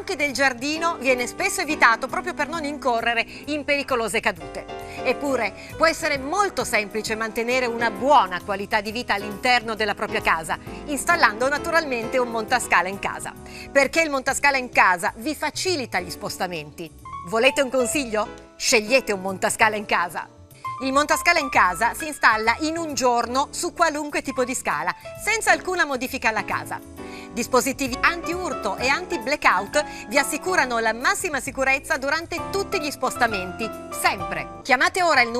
blocchi del giardino viene spesso evitato proprio per non incorrere in pericolose cadute. Eppure può essere molto semplice mantenere una buona qualità di vita all'interno della propria casa, installando naturalmente un montascala in casa. Perché il montascala in casa vi facilita gli spostamenti. Volete un consiglio? Scegliete un montascala in casa. Il montascala in casa si installa in un giorno su qualunque tipo di scala, senza alcuna modifica alla casa. Dispositivi anti-urto e anti-blackout vi assicurano la massima sicurezza durante tutti gli spostamenti, sempre. Chiamate ora il numero